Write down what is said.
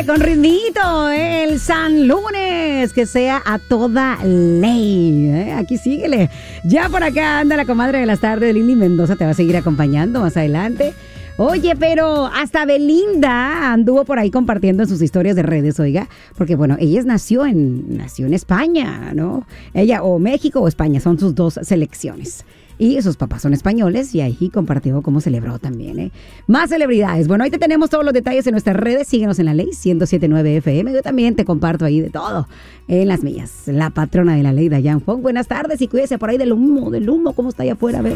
con ritmito, el San Lunes, que sea a toda ley. Aquí síguele. Ya por acá anda la comadre de las tardes, Lindy Mendoza, te va a seguir acompañando más adelante. Oye, pero hasta Belinda anduvo por ahí compartiendo en sus historias de redes, oiga, porque bueno, ella nació en España, ¿no? Ella o México o España, son sus dos selecciones. Y sus papás son españoles y ahí compartió cómo celebró también, ¿eh? Más celebridades. Bueno, ahí te tenemos todos los detalles en nuestras redes. Síguenos en la ley 107.9 FM. Yo también te comparto ahí de todo en las mías. La patrona de la ley, Dayan Fong. Buenas tardes y cuídese por ahí del humo. ¿Cómo está allá afuera? A ver.